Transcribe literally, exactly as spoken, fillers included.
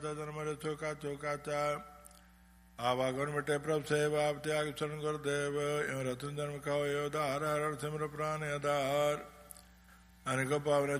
धर्म चौका चौका चा आवागमन मिटे प्रभ सेव आप त्याग शरण कर देव एवं रतन जन्म खाओ योदार हर सिमर प्राण आधार अनेक पावन